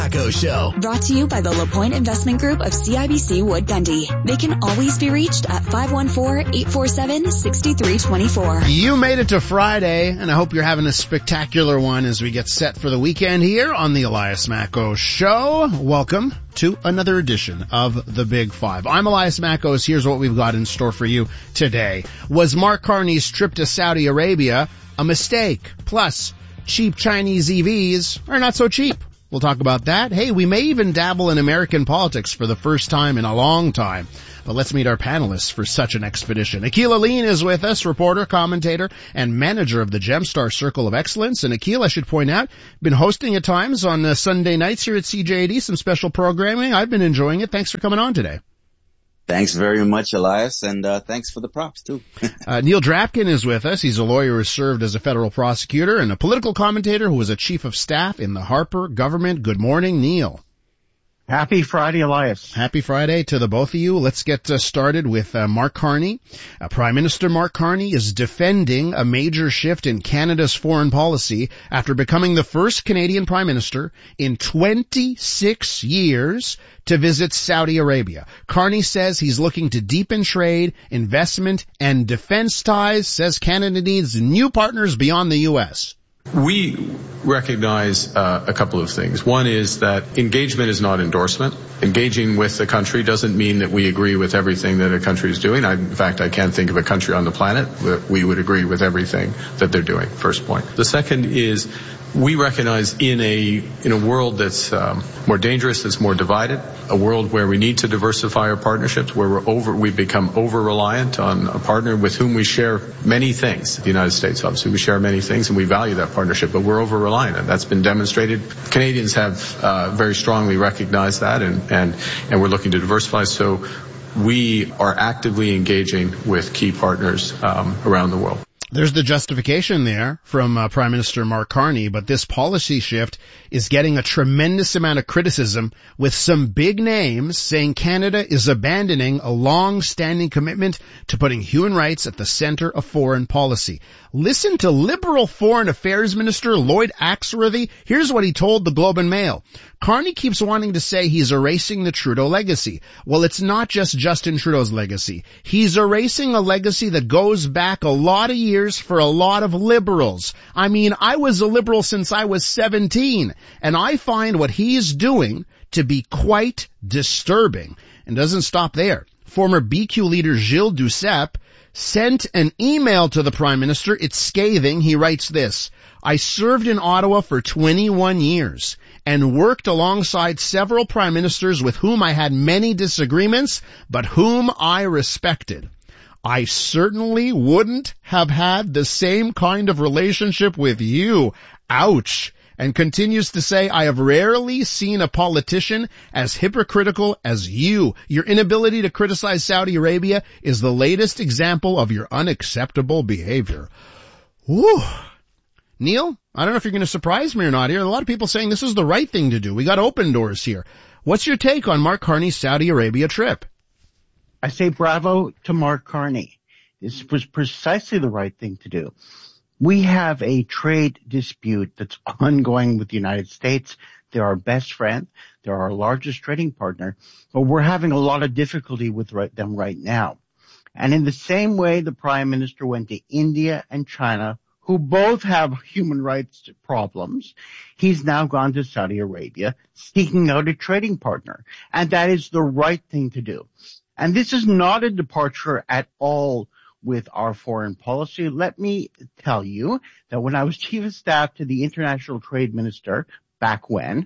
Tobacco Show. Brought to you by the LaPointe Investment Group of CIBC Wood Gundy. They can always be reached at 514-847-6324. You made it to Friday, and I hope you're having a spectacular one as we get set for the weekend here on the Elias Macko Show. Welcome to another edition of The Big Five. I'm Elias Mackos. Here's what we've got in store for you today. Was Mark Carney's trip to Saudi Arabia a mistake? Plus, cheap Chinese EVs are not so cheap. We'll talk about that. Hey, we may even dabble in American politics for the first time in a long time. But let's meet our panelists for such an expedition. Akhil Aline is with us, reporter, commentator, and manager of the Gemstar Circle of Excellence. And Akhil, I should point out, been hosting at times on Sunday nights here at CJAD, some special programming. I've been enjoying it. Thanks for coming on today. Thanks very much, Elias, and thanks for the props, too. Neil Drapkin is with us. He's a lawyer who served as a federal prosecutor and a political commentator who was a chief of staff in the Harper government. Good morning, Neil. Happy Friday, Elias. Happy Friday to the both of you. Let's get started with Mark Carney. Prime Minister Mark Carney is defending a major shift in Canada's foreign policy after becoming the first Canadian Prime Minister in 26 years to visit Saudi Arabia. Carney says he's looking to deepen trade, investment, and defense ties, says Canada needs new partners beyond the U.S. We recognize a couple of things. One is that engagement is not endorsement. Engaging with a country doesn't mean that we agree with everything that a country is doing. In fact, I can't think of a country on the planet that we would agree with everything that they're doing, first point. The second is we recognize in a world that's more dangerous, that's more divided, a world where we need to diversify our partnerships, where we've become over-reliant on a partner with whom we share many things. The United States, obviously, we share many things, and we value that partnership, but we're over-reliant, and that's been demonstrated. Canadians have very strongly recognized that, and we're looking to diversify. So we are actively engaging with key partners around the world. There's the justification there from Prime Minister Mark Carney, but this policy shift is getting a tremendous amount of criticism, with some big names saying Canada is abandoning a long-standing commitment to putting human rights at the center of foreign policy. Listen to Liberal Foreign Affairs Minister Lloyd Axworthy. Here's what he told the Globe and Mail. Carney keeps wanting to say he's erasing the Trudeau legacy. Well, it's not just Justin Trudeau's legacy. He's erasing a legacy that goes back a lot of years for a lot of Liberals. I mean, I was a Liberal since I was 17, and I find what he's doing to be quite disturbing. And doesn't stop there. Former BQ leader Gilles Duceppe sent an email to the Prime Minister. It's scathing. He writes this: I served in Ottawa for 21 years and worked alongside several prime ministers with whom I had many disagreements, but whom I respected. I certainly wouldn't have had the same kind of relationship with you. Ouch. And continues to say, I have rarely seen a politician as hypocritical as you. Your inability to criticize Saudi Arabia is the latest example of your unacceptable behavior. Whew. Neil, I don't know if you're going to surprise me or not here. A lot of people saying this is the right thing to do. We got open doors here. What's your take on Mark Carney's Saudi Arabia trip? I say bravo to Mark Carney. This was precisely the right thing to do. We have a trade dispute that's ongoing with the United States. They're our best friend. They're our largest trading partner. But we're having a lot of difficulty with them right now. And in the same way the Prime Minister went to India and China, who both have human rights problems, he's now gone to Saudi Arabia seeking out a trading partner. And that is the right thing to do. And this is not a departure at all with our foreign policy. Let me tell you that when I was chief of staff to the international trade minister back when,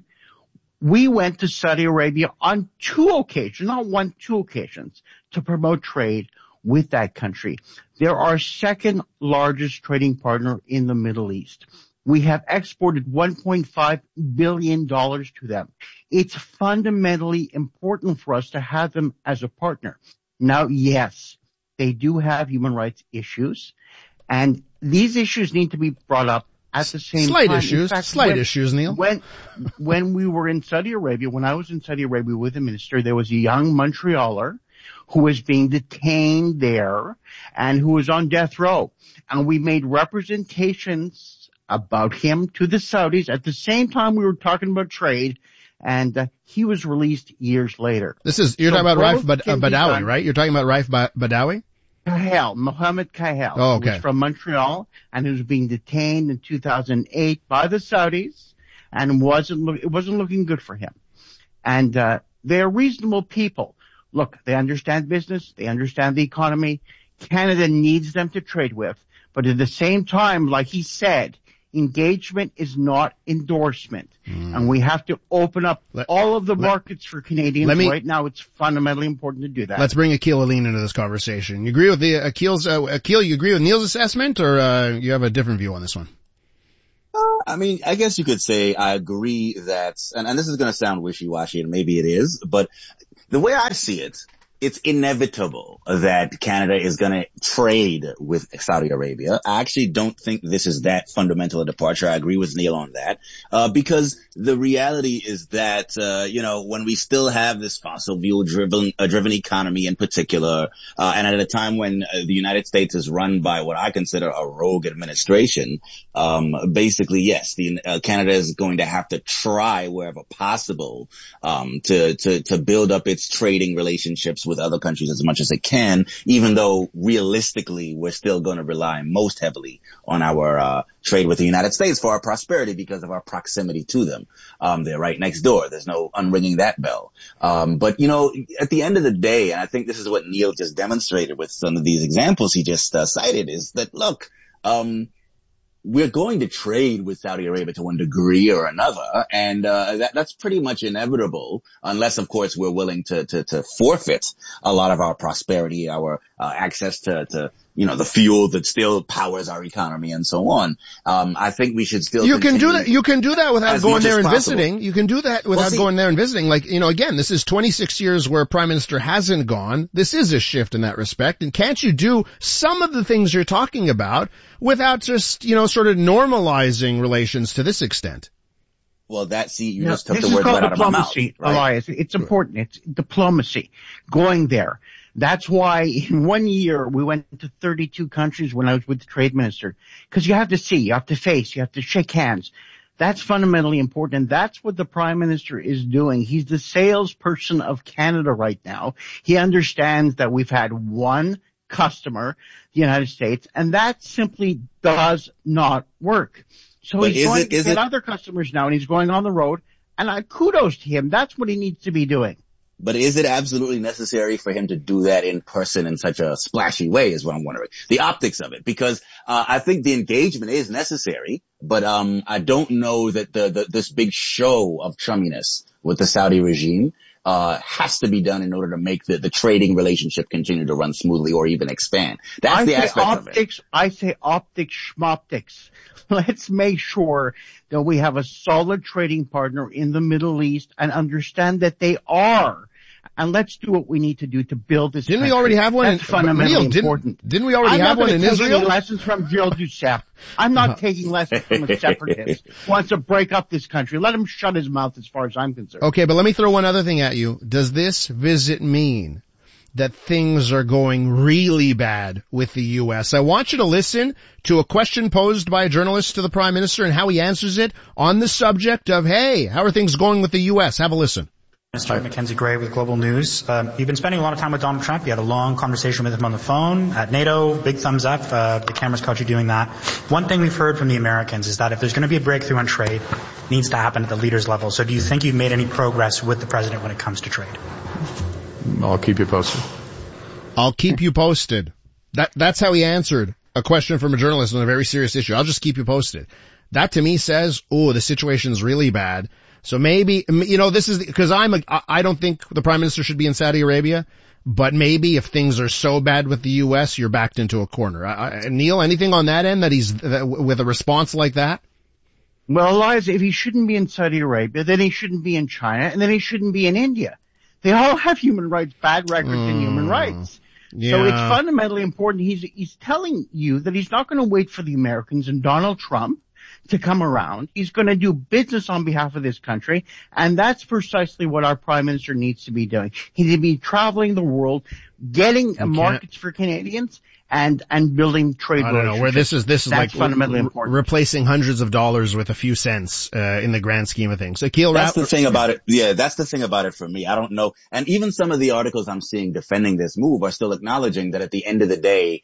we went to Saudi Arabia on 2 occasions, not 1, 2 occasions, to promote trade with that country. They're our second largest trading partner in the Middle East. We have exported $1.5 billion to them. It's fundamentally important for us to have them as a partner. Now, yes, they do have human rights issues, and these issues need to be brought up at the same time. Slight issues, Neil. When we were in Saudi Arabia, when I was in Saudi Arabia with the minister, there was a young Montrealer who was being detained there and who was on death row. And we made representations about him to the Saudis at the same time we were talking about trade, and he was released years later. You're talking about Raif Badawi, right? You're talking about Raif Badawi? Mohammed Kahel, oh, okay. who was from Montreal and who was being detained in 2008 by the Saudis, and it wasn't looking good for him. And they're reasonable people. Look, they understand business, they understand the economy. Canada needs them to trade with, but at the same time, like he said, engagement is not endorsement. And we have to open up all of the markets for Canadians right now. It's fundamentally important to do that. Let's bring Akhil Aline into this conversation. You agree with Akhil, you agree with Neil's assessment, or you have a different view on this one? I mean, I guess you could say I agree that, and this is going to sound wishy-washy, and maybe it is, but the way I see it, it's inevitable that Canada is going to trade with Saudi Arabia. I actually don't think this is that fundamental a departure. I agree with Neil on that, because the reality is that, when we still have this fossil fuel driven economy in particular, and at a time when the United States is run by what I consider a rogue administration, basically, yes, Canada is going to have to try wherever possible, to build up its trading relationships with other countries as much as it can, even though realistically we're still going to rely most heavily on our trade with the United States for our prosperity because of our proximity to them. They're right next door. There's no unringing that bell. But at the end of the day, and I think this is what Neil just demonstrated with some of these examples he just cited, is that, look, we're going to trade with Saudi Arabia to one degree or another, and that's pretty much inevitable, unless, of course, we're willing to forfeit a lot of our prosperity, our access to the fuel that still powers our economy and so on. I think we should still. You can do that. You can do that without going there and visiting. You can do that without going there and visiting. Like, again, this is 26 years where Prime Minister hasn't gone. This is a shift in that respect. And can't you do some of the things you're talking about without just, sort of normalizing relations to this extent? Well, you just took the words right out of my mouth. Right? Elias, it's important. It's diplomacy. Going there. That's why in 1 year we went to 32 countries when I was with the trade minister. Because you have to see, you have to face, you have to shake hands. That's fundamentally important, and that's what the Prime Minister is doing. He's the salesperson of Canada right now. He understands that we've had one customer, the United States, and that simply does not work. So he's going to get other customers now, and he's going on the road, and kudos to him. That's what he needs to be doing. But is it absolutely necessary for him to do that in person in such a splashy way is what I'm wondering. The optics of it, because I think the engagement is necessary, but I don't know that this big show of chumminess with the Saudi regime has to be done in order to make the trading relationship continue to run smoothly or even expand. That's the aspect of it. I say optics, schmoptics. Let's make sure that we have a solid trading partner in the Middle East and understand that they are. And let's do what we need to do to build this country. We already have one? That's fundamentally important. Didn't we already have one in Israel? I'm not taking lessons from Gilles Duceppe. I'm not taking lessons from a separatist who wants to break up this country. Let him shut his mouth as far as I'm concerned. Okay, but let me throw one other thing at you. Does this visit mean that things are going really bad with the U.S.? I want you to listen to a question posed by a journalist to the Prime Minister and how he answers it on the subject of, hey, how are things going with the U.S.? Have a listen. Mr. Mackenzie Gray with Global News. You've been spending a lot of time with Donald Trump. You had a long conversation with him on the phone at NATO. Big thumbs up. The cameras caught you doing that. One thing we've heard from the Americans is that if there's going to be a breakthrough on trade, it needs to happen at the leaders level. So do you think you've made any progress with the president when it comes to trade? I'll keep you posted. I'll keep you posted. That's how he answered a question from a journalist on a very serious issue. I'll just keep you posted. That to me says, the situation's really bad. So maybe, this is because I don't think the Prime Minister should be in Saudi Arabia, but maybe if things are so bad with the U.S., you're backed into a corner. Neil, anything on that end with a response like that? Well, Elias, if he shouldn't be in Saudi Arabia, then he shouldn't be in China, and then he shouldn't be in India. They all have human rights, bad records in human rights. Yeah. So it's fundamentally important. He's telling you that he's not going to wait for the Americans and Donald Trump to come around. He's going to do business on behalf of this country, and that's precisely what our Prime Minister needs to be doing. He needs to be traveling the world, getting markets for Canadians and building trade relationships. I don't know where this is That's like fundamentally important. Replacing hundreds of dollars with a few cents in the grand scheme of things. Akil, that's the thing about it. Yeah, that's the thing about it for me. I don't know. And even some of the articles I'm seeing defending this move are still acknowledging that at the end of the day,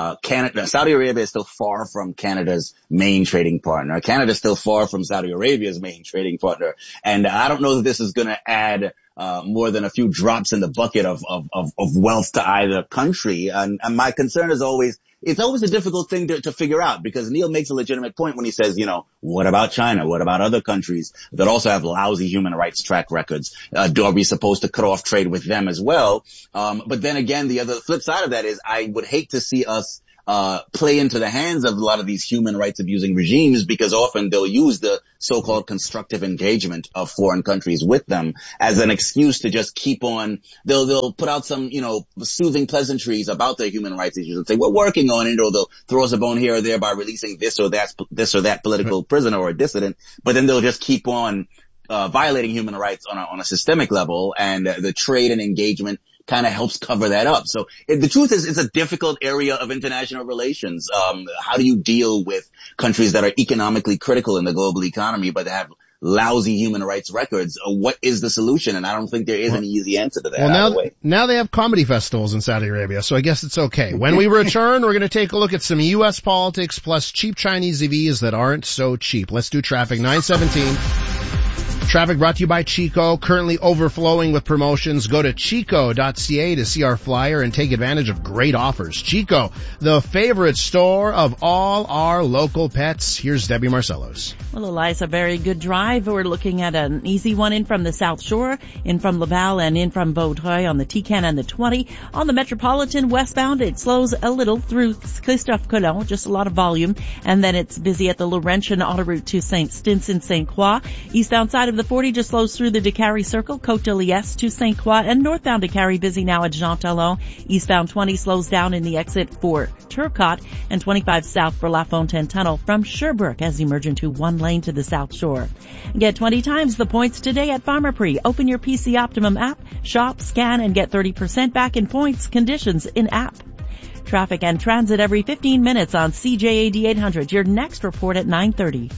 Saudi Arabia is still far from Canada's main trading partner. Canada is still far from Saudi Arabia's main trading partner. And I don't know that this is going to add more than a few drops in the bucket of wealth to either country. And my concern is always, it's always a difficult thing to figure out, because Neil makes a legitimate point when he says, what about China? What about other countries that also have lousy human rights track records? Are we supposed to cut off trade with them as well? But then again, the other flip side of that is I would hate to see us play into the hands of a lot of these human rights abusing regimes, because often they'll use the so-called constructive engagement of foreign countries with them as an excuse to just keep on. They'll put out some, soothing pleasantries about their human rights issues and say, we're working on it, or they'll throw us a bone here or there by releasing this or that political prisoner or a dissident, but then they'll just keep on violating human rights on a systemic level, and the trade and engagement kind of helps cover that up. So the truth is, it's a difficult area of international relations. How do you deal with countries that are economically critical in the global economy, but have lousy human rights records? What is the solution? And I don't think there is an easy answer to that. Well, now they have comedy festivals in Saudi Arabia, so I guess it's okay. When we return, we're going to take a look at some U.S. politics plus cheap Chinese EVs that aren't so cheap. Let's do traffic. 917. Traffic brought to you by Chico, currently overflowing with promotions. Go to chico.ca to see our flyer and take advantage of great offers. Chico, the favorite store of all our local pets. Here's Debbie Marcellos. Well, Elias, a very good drive. We're looking at an easy one in from the South Shore, in from Laval, and in from Vaudreuil on the T-Can and the 20. On the Metropolitan westbound, it slows a little through Christophe Colomb, just a lot of volume. And then it's busy at the Laurentian autoroute to St. Croix. Eastbound side of the 40 just slows through the Décarie Circle, Côte de Liesse to St. Croix, and northbound Décarie busy now at Jean Talon. Eastbound 20 slows down in the exit for Turcotte, and 25 south for La Fontaine Tunnel from Sherbrooke as you merge into one lane to the South Shore. Get 20 times the points today at Pharmaprix. Open your PC Optimum app, shop, scan, and get 30% back in points. Conditions in app. Traffic and transit every 15 minutes on CJAD 800. Your next report at 9:30.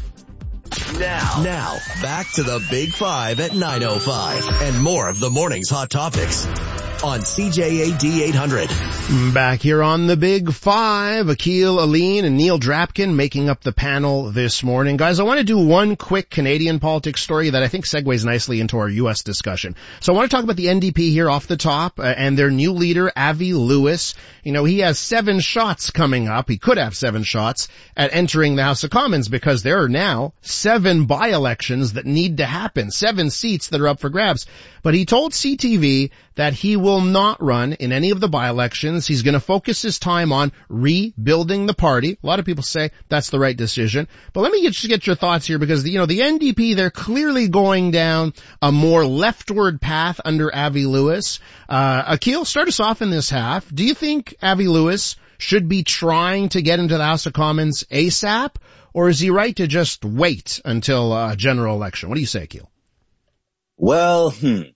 Now, back to the Big Five at 9:05 and more of the morning's hot topics on CJAD 800. Back here on the Big Five, Akil, Aline, and Neil Drapkin making up the panel this morning. Guys, I want to do one quick Canadian politics story that I think segues nicely into our U.S. discussion. So I want to talk about the NDP here off the top and their new leader, Avi Lewis. He has 7 shots coming up. He could have 7 shots at entering the House of Commons, because there are now 7 by-elections that need to happen, 7 seats that are up for grabs. But he told CTV that he will not run in any of the by-elections. He's going to focus his time on rebuilding the party. A lot of people say that's the right decision. But let me just get your thoughts here, because, the NDP, they're clearly going down a more leftward path under Avi Lewis. Akil, start us off in this half. Do you think Avi Lewis should be trying to get into the House of Commons ASAP, or is he right to just wait until a general election? What do you say, Akil? Well,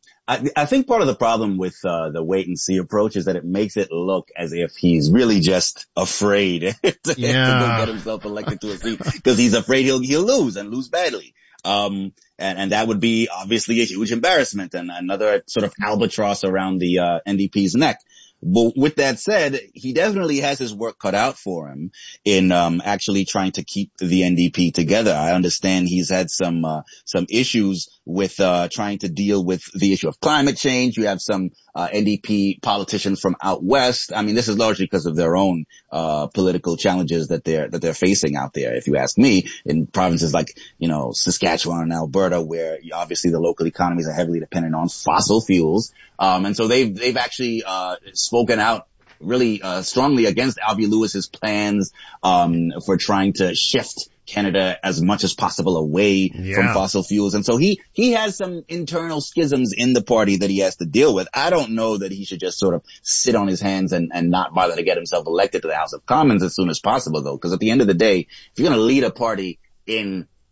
I think part of the problem with the wait and see approach is that it makes it look as if he's really just afraid to go get himself elected to a seat, because he's afraid he'll lose and lose badly. And that would be obviously a huge embarrassment and another sort of albatross around the NDP's neck. But with that said, he definitely has his work cut out for him in actually trying to keep the NDP together. I understand he's had some issues with trying to deal with the issue of climate change. You have some NDP politicians from out west. I mean, this is largely because of their own political challenges that they're facing out there, if you ask me, in provinces like, Saskatchewan and Alberta, where obviously the local economies are heavily dependent on fossil fuels. And so they've actually spoken out really strongly against Avi Lewis's plans for trying to shift Canada as much as possible away from fossil fuels. And so he has some internal schisms in the party that he has to deal with. I don't know that he should just sort of sit on his hands and not bother to get himself elected to the House of Commons as soon as possible, though, because at the end of the day, if you're going to lead a party in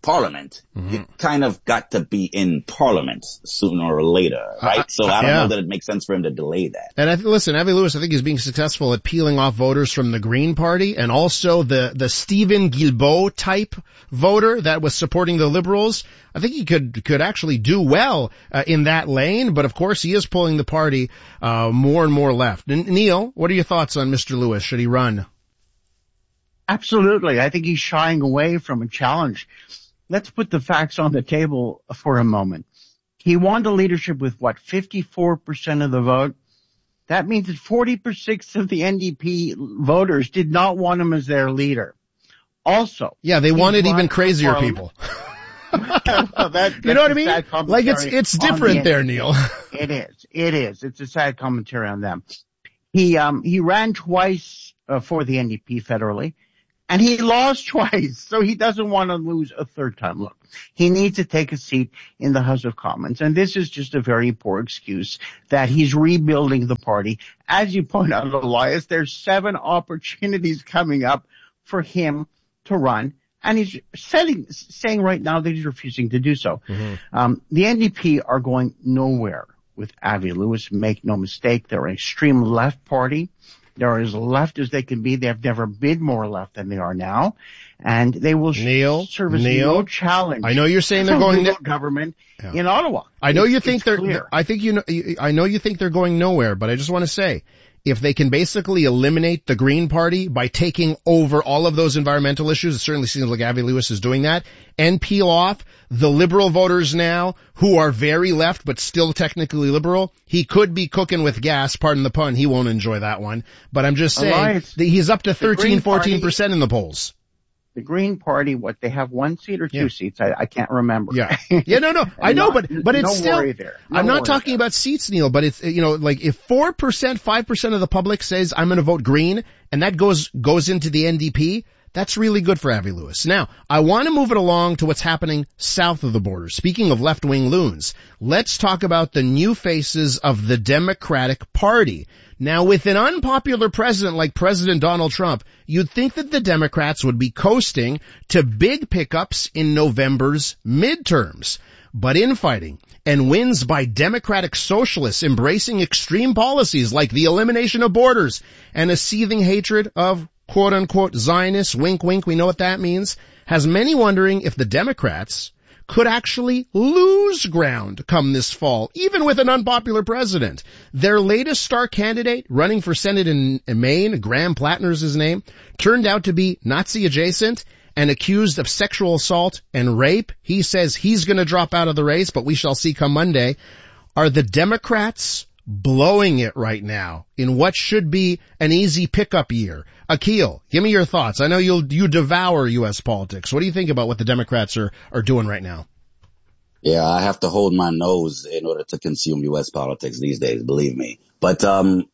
Parliament, you kind of got to be in Parliament sooner or later, right? So I don't know that it makes sense for him to delay that. And listen, Avi Lewis, I think he's being successful at peeling off voters from the Green Party and also the Stephen Guilbeault type voter that was supporting the Liberals. I think he could actually do well in that lane, but of course he is pulling the party more and more left. Neil, what are your thoughts on Mr. Lewis? Should he run? Absolutely. I think he's shying away from a challenge. Let's put the facts on the table for a moment. He won the leadership with 54% of the vote. That means that 40% of the NDP voters did not want him as their leader. Also, yeah, they wanted even crazier people. You know what I mean? Like it's different there, Neil. It is. It's a sad commentary on them. He ran twice for the NDP federally. And he lost twice, so he doesn't want to lose a third time. Look, he needs to take a seat in the House of Commons, and this is just a very poor excuse that he's rebuilding the party. As you point out, Elias, there's 7 opportunities coming up for him to run, and he's saying right now that he's refusing to do so. The NDP are going nowhere with Avi Lewis. Make no mistake, they're an extreme left party. They're as left as they can be. They have never been more left than they are now. And they will serve as no challenge. I know you're saying they're going to government in Ottawa. I know you think I know you think they're going nowhere, but I just want to say, if they can basically eliminate the Green Party by taking over all of those environmental issues, it certainly seems like Avi Lewis is doing that, and peel off the liberal voters now who are very left but still technically liberal, he could be cooking with gas, pardon the pun. He won't enjoy that one. But I'm just saying that he's up to 13-14% in the polls. The Green Party, they have 1 seat or 2 seats? I can't remember. Yeah, no. I know, but it's still, I'm not talking about seats, Neil, but it's, like if 4%, 5% of the public says I'm going to vote Green, and that goes into the NDP, that's really good for Avi Lewis. Now, I want to move it along to what's happening south of the border. Speaking of left-wing loons, let's talk about the new faces of the Democratic Party. Now, with an unpopular president like President Donald Trump, you'd think that the Democrats would be coasting to big pickups in November's midterms. But infighting and wins by Democratic socialists embracing extreme policies like the elimination of borders and a seething hatred of quote-unquote Zionists, wink, wink, we know what that means, has many wondering if the Democrats could actually lose ground come this fall, even with an unpopular president. Their latest star candidate running for Senate in Maine, Graham Plattner's his name, turned out to be Nazi adjacent and accused of sexual assault and rape. He says he's going to drop out of the race, but we shall see come Monday. Are the Democrats blowing it right now in what should be an easy pickup year? Akil, give me your thoughts. I know you devour U.S. politics. What do you think about what the Democrats are doing right now? Yeah, I have to hold my nose in order to consume U.S. politics these days, believe me. But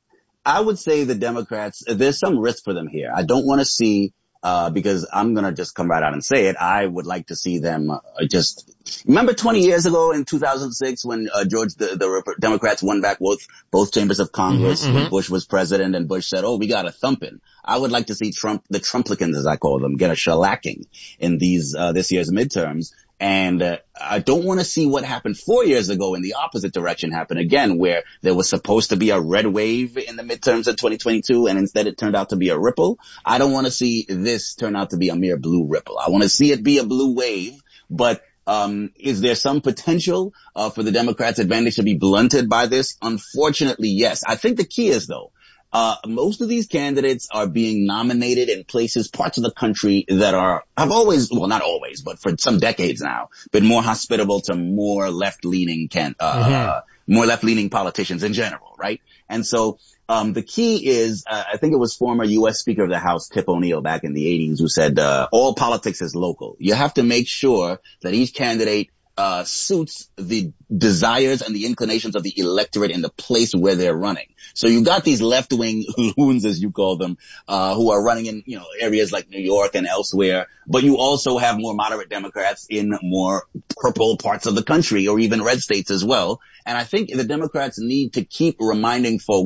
I would say the Democrats, there's some risk for them here. I don't want to see because I'm going to just come right out and say it. I would like to see them remember 20 years ago in 2006 when the Democrats won back both chambers of Congress when Bush was president, and Bush said, we got a thumping. I would like to see the Trumplicans, as I call them, get a shellacking in this year's midterms. And I don't want to see what happened 4 years ago in the opposite direction happen again, where there was supposed to be a red wave in the midterms of 2022, and instead it turned out to be a ripple. I don't want to see this turn out to be a mere blue ripple. I want to see it be a blue wave, but is there some potential for the Democrats' advantage to be blunted by this? Unfortunately, yes. I think the key is, though, most of these candidates are being nominated in parts of the country that have always, well, not always, but for some decades now, been more hospitable to more left-leaning politicians in general, right? And so, the key is, I think it was former U.S. Speaker of the House, Tip O'Neill, back in the 80s, who said, all politics is local. You have to make sure that each candidate suits the desires and the inclinations of the electorate in the place where they're running. So you've got these left-wing loons, as you call them, who are running in, areas like New York and elsewhere, but you also have more moderate Democrats in more purple parts of the country or even red states as well. And I think the Democrats need to keep reminding folks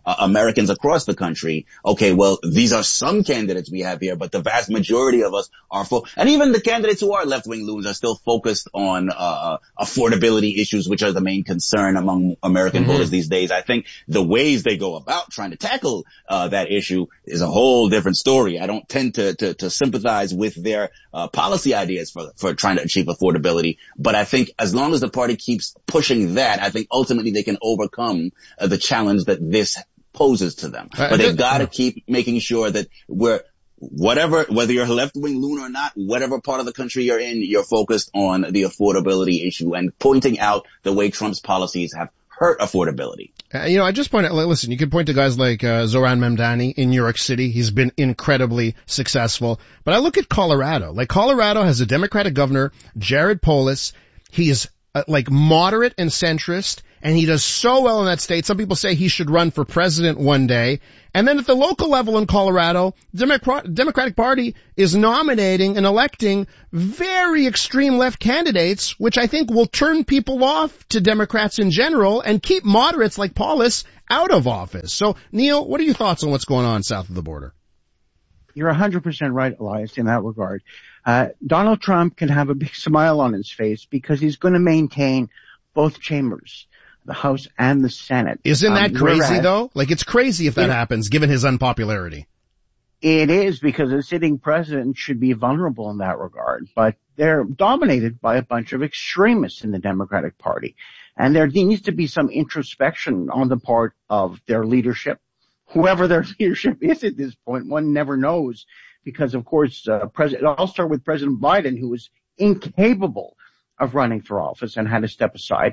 Americans across the country, okay, well, these are some candidates we have here, but the vast majority of us are and even the candidates who are left-wing loons are still focused on affordability issues, which are the main concern among American voters these days. I think the ways they go about trying to tackle that issue is a whole different story. I don't tend to sympathize with their policy ideas for trying to achieve affordability, but I think as long as the party keeps pushing that, I think ultimately they can overcome the challenge that this poses to them. But they've got to keep making sure that whether you're a left-wing loon or not, whatever part of the country you're in, you're focused on the affordability issue and pointing out the way Trump's policies have hurt affordability. I just point out, listen, you could point to guys like Zoran Mamdani in New York City. He's been incredibly successful. But I look at Colorado. Like, Colorado has a Democratic governor, Jared Polis. He's moderate and centrist, and he does so well in that state. Some people say he should run for president one day. And then at the local level in Colorado, Democratic Party is nominating and electing very extreme left candidates, which I think will turn people off to Democrats in general and keep moderates like Polis out of office. So, Neil, what are your thoughts on what's going on south of the border? You're 100% right, Elias, in that regard. Donald Trump can have a big smile on his face because he's going to maintain both chambers, the House and the Senate. Isn't that crazy, though? Like, it's crazy if that happens, given his unpopularity. It is, because a sitting president should be vulnerable in that regard. But they're dominated by a bunch of extremists in the Democratic Party. And there needs to be some introspection on the part of their leadership. Whoever their leadership is at this point, one never knows. Because, of course, I'll start with President Biden, who was incapable of running for office and had to step aside.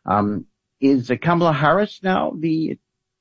Is Kamala Harris now the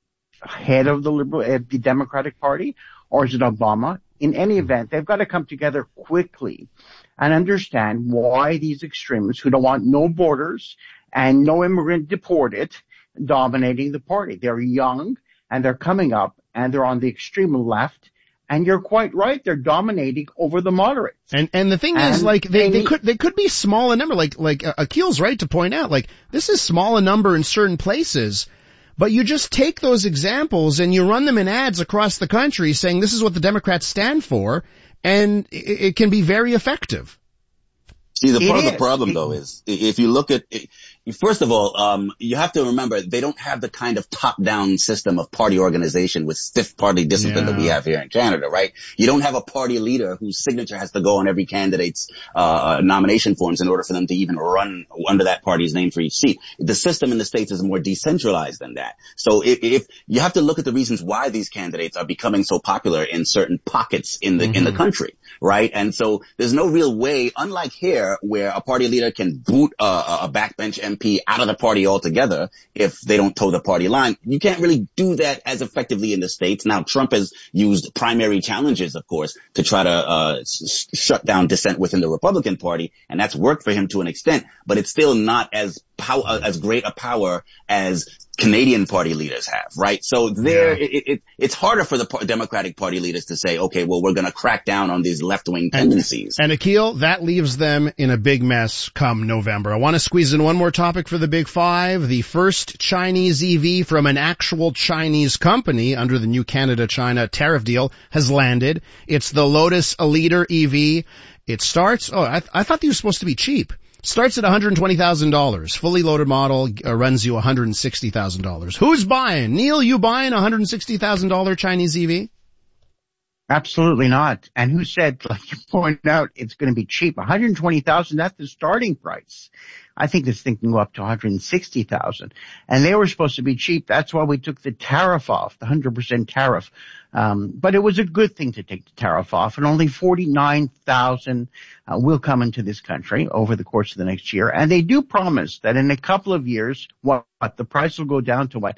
head of the Democratic Party, or is it Obama? In any event, they've got to come together quickly and understand why these extremists who don't want no borders and no immigrant deported dominating the party. They're young and they're coming up and they're on the extreme left. And you're quite right. They're dominating over the moderates. And the thing is, like, they could be small in number. Like Akil's right to point out, like, this is small in number in certain places, but you just take those examples and you run them in ads across the country saying this is what the Democrats stand for, and it can be very effective. See, the part of the problem, though, is if you look at first of all, you have to remember they don't have the kind of top-down system of party organization with stiff party discipline that we have here in Canada, right? You don't have a party leader whose signature has to go on every candidate's nomination forms in order for them to even run under that party's name for each seat. The system in the States is more decentralized than that. So if you have to look at the reasons why these candidates are becoming so popular in certain pockets in the country, right? And so there's no real way, unlike here, where a party leader can boot a backbench MP out of the party altogether if they don't toe the party line. You can't really do that as effectively in the States. Now, Trump has used primary challenges, of course, to try to shut down dissent within the Republican Party, and that's worked for him to an extent, but it's still not as great a power as Canadian party leaders have, right? So it's harder for the Democratic Party leaders to say, okay, well, we're going to crack down on these left-wing tendencies. And Akil, that leaves them in a big mess come November. I want to squeeze in one more topic for the Big Five. The first Chinese EV from an actual Chinese company under the new Canada-China tariff deal has landed. It's the Lotus Eliter EV. It starts, I thought these were supposed to be cheap. Starts at $120,000. Fully loaded model runs you $160,000. Who's buying? Neil, you buying a $160,000 Chinese EV? Absolutely not. And who said, like you pointed out, it's going to be cheap? $120,000, that's the starting price. I think this thing can go up to $160,000. And they were supposed to be cheap. That's why we took the tariff off, the 100% tariff. But it was a good thing to take the tariff off, and only 49,000 will come into this country over the course of the next year. And they do promise that in a couple of years, the price will go down to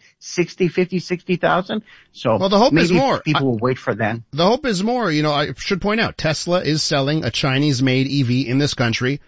60,000? So well, the hope maybe is more. People will wait for then. The hope is more. You know, I should point out, Tesla is selling a Chinese-made EV in this country,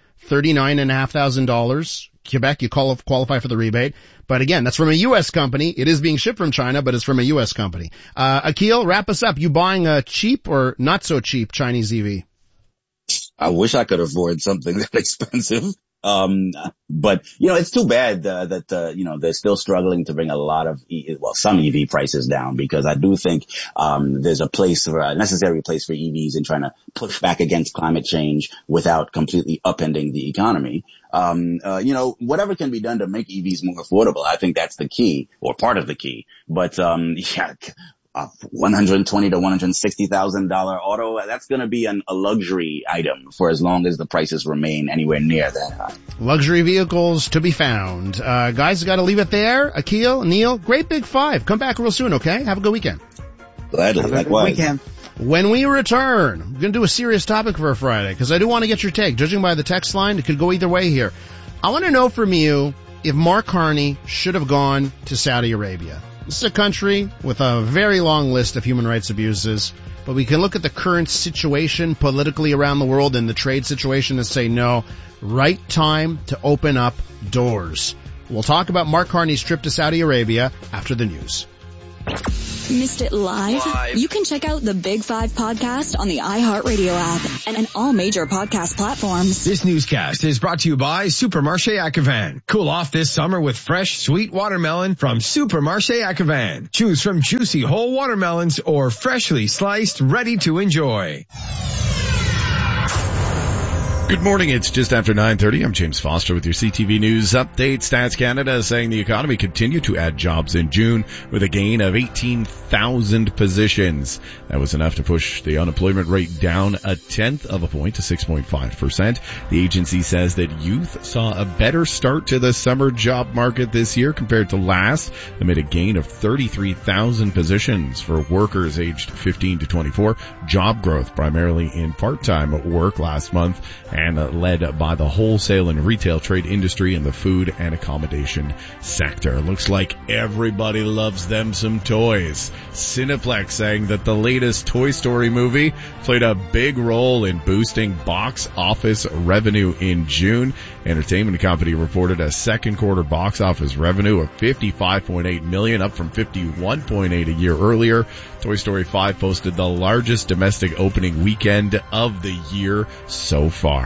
$39,500. Quebec, you qualify for the rebate. But again, that's from a U.S. company. It is being shipped from China, but it's from a U.S. company. Akil, wrap us up. You buying a cheap or not so cheap Chinese EV? I wish I could afford something that expensive. But, it's too bad that they're still struggling to bring a lot of, some EV prices down, because I do think there's a necessary place for EVs in trying to push back against climate change without completely upending the economy. Whatever can be done to make EVs more affordable, I think that's the key, or part of the key. But, $120,000 to $160,000 auto, that's going to be a luxury item for as long as the prices remain anywhere near that high. Luxury vehicles to be found. Guys, got to leave it there. Akil, Neil, great Big Five. Come back real soon, okay? Have a good weekend. Gladly, likewise. Weekend. When we return, we're going to do a serious topic for a Friday, because I do want to get your take. Judging by the text line, it could go either way here. I want to know from you if Mark Carney should have gone to Saudi Arabia. This is a country with a very long list of human rights abuses, but we can look at the current situation politically around the world and the trade situation and say, no, right time to open up doors. We'll talk about Mark Carney's trip to Saudi Arabia after the news. Missed it live? You can check out the Big Five podcast on the iHeartRadio app and all major podcast platforms. This newscast is brought to you by Supermarché Acavan. Cool off this summer with fresh, sweet watermelon from Supermarché Acavan. Choose from juicy whole watermelons or freshly sliced, ready to enjoy. Good morning. It's just after 9:30. I'm James Foster with your CTV News update. Stats Canada is saying the economy continued to add jobs in June with a gain of 18,000 positions. That was enough to push the unemployment rate down 0.1 of a point to 6.5%. The agency says that youth saw a better start to the summer job market this year compared to last, amid a gain of 33,000 positions for workers aged 15 to 24. Job growth primarily in part-time work last month, and led by the wholesale and retail trade industry and the food and accommodation sector. Looks like everybody loves them some toys. Cineplex saying that the latest Toy Story movie played a big role in boosting box office revenue in June. Entertainment company reported a second quarter box office revenue of $55.8 million, up from $51.8 a year earlier. Toy Story 5 posted the largest domestic opening weekend of the year so far.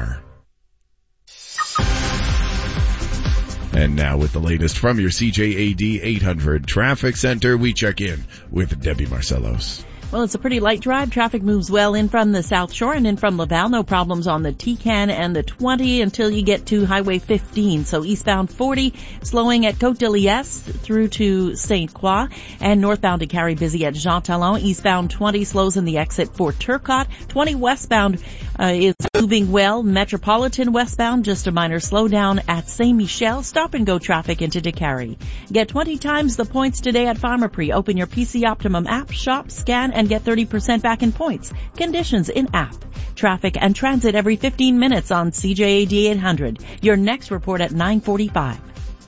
And now with the latest from your CJAD 800 Traffic Center, we check in with Debbie Marcellos. Well, it's a pretty light drive. Traffic moves well in from the South Shore and in from Laval. No problems on the TCAN and the 20 until you get to Highway 15. So eastbound 40 slowing at Côte de Liesse through to St. Croix, and northbound to Carrie busy at Jean Talon. Eastbound 20 slows in the exit for Turcotte. 20 westbound is moving well. Metropolitan westbound, just a minor slowdown at Saint-Michel. Stop and go traffic into DeCarry. Get 20 times the points today at Pharmaprix. Open your PC Optimum app, shop, scan, and get 30% back in points. Conditions in app. Traffic and transit every 15 minutes on CJAD 800. Your next report at 9:45.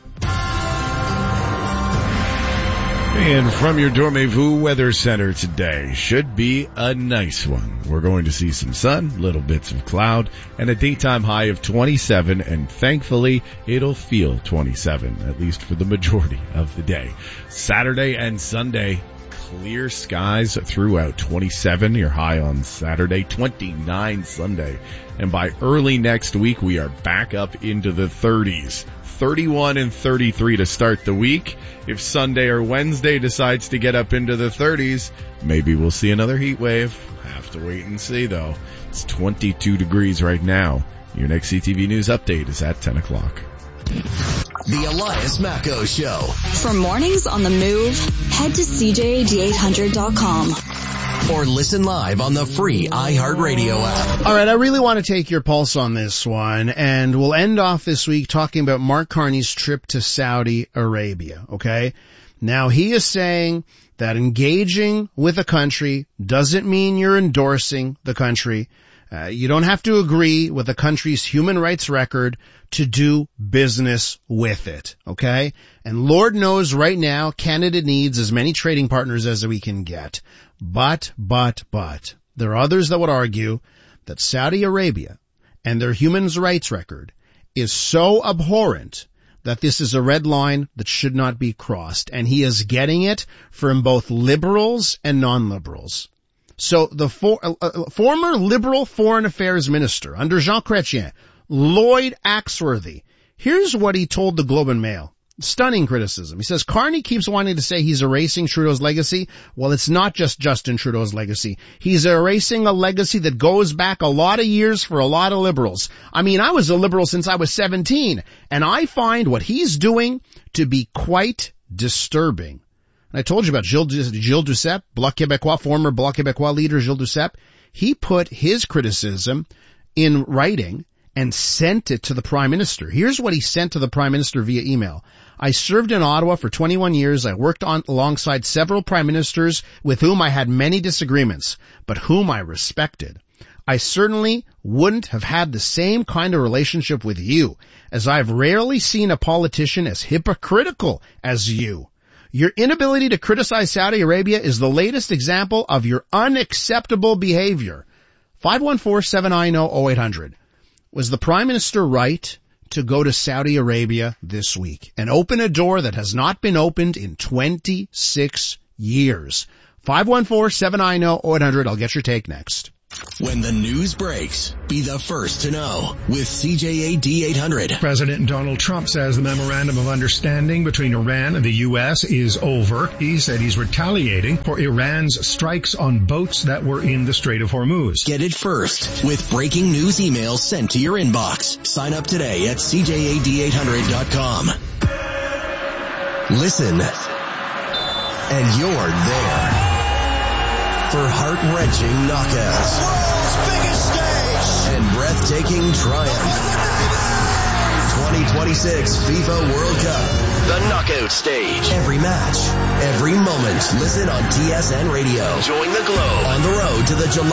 And from your Dormez-vous Weather Center today, should be a nice one. We're going to see some sun, little bits of cloud, and a daytime high of 27, and thankfully it'll feel 27, at least for the majority of the day. Saturday and Sunday, clear skies throughout. 27, your high on Saturday, 29 Sunday. And by early next week, we are back up into the 30s. 31 and 33 to start the week. If Sunday or Wednesday decides to get up into the 30s, maybe we'll see another heat wave. Have to wait and see, though. It's 22 degrees right now. Your next CTV News update is at 10 o'clock. The Elias Macco Show. For mornings on the move, head to CJAD800.com. Or listen live on the free iHeartRadio app. All right, I really want to take your pulse on this one, and we'll end off this week talking about Mark Carney's trip to Saudi Arabia, okay? Now, he is saying that engaging with a country doesn't mean you're endorsing the country. You don't have to agree with a country's human rights record to do business with it, okay? And Lord knows right now Canada needs as many trading partners as we can get. But, there are others that would argue that Saudi Arabia and their human rights record is so abhorrent that this is a red line that should not be crossed. And he is getting it from both liberals and non-liberals. So the former liberal foreign affairs minister under Jean Chrétien, Lloyd Axworthy. Here's what he told the Globe and Mail. Stunning criticism. He says, Carney keeps wanting to say he's erasing Trudeau's legacy. Well, it's not just Justin Trudeau's legacy. He's erasing a legacy that goes back a lot of years for a lot of Liberals. I mean, I was a Liberal since I was 17, and I find what he's doing to be quite disturbing. And I told you about Gilles Duceppe, Bloc Québécois, former Bloc Québécois leader Gilles Duceppe. He put his criticism in writing and sent it to the Prime Minister. Here's what he sent to the Prime Minister via email. I served in Ottawa for 21 years. I worked alongside several Prime Ministers with whom I had many disagreements, but whom I respected. I certainly wouldn't have had the same kind of relationship with you, as I've rarely seen a politician as hypocritical as you. Your inability to criticize Saudi Arabia is the latest example of your unacceptable behavior. 514-790-0800. Was the Prime Minister right to go to Saudi Arabia this week and open a door that has not been opened in 26 years? 514-790-0800. I'll get your take next. When the news breaks, be the first to know with CJAD 800. President Donald Trump says the memorandum of understanding between Iran and the U.S. is over. He said he's retaliating for Iran's strikes on boats that were in the Strait of Hormuz. Get it first with breaking news emails sent to your inbox. Sign up today at CJAD800.com. Listen, and you're there. For heart-wrenching knockouts, the world's biggest stage, and breathtaking triumph. 2026 FIFA World Cup, the knockout stage. Every match, every moment. Listen on TSN Radio. Join the Globe on the road to the July